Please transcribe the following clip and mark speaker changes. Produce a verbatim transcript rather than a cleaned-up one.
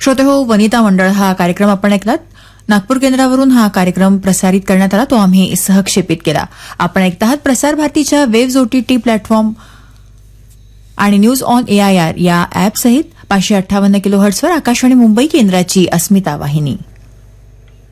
Speaker 1: श्रोते हो, वनिता मंडळ हा कार्यक्रम आपण ऐकलात. नागपूर केंद्रावरून हा कार्यक्रम प्रसारित करण्यात आला, तो आम्ही सहक्षेपित केला. आपण ऐकत आहात प्रसार भारतीच्या वेव्ज ओटीटी प्लॅटफॉर्म आणि न्यूज ऑन एआयआर या अॅपसहित पाचशे अठ्ठावन्न किलो हर्ट्झवर आकाशवाणी मुंबई केंद्राची अस्मिता वाहिनी.